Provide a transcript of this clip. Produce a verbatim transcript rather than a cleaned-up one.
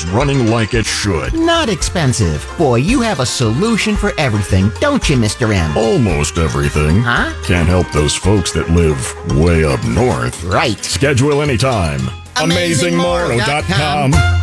it's running like it should. Not expensive. Boy, you have a solution for everything, don't you, Mister M? Almost everything. Huh? Can't help those folks that live way up north. Right. Schedule anytime. amazing mortal dot com